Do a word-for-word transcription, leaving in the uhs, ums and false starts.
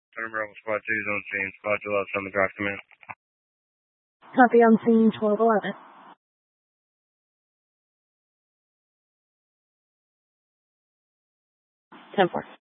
Center Rebel Squad two is on scene. Squad July on the drive command. Copy on scene twelve eleven. ten four.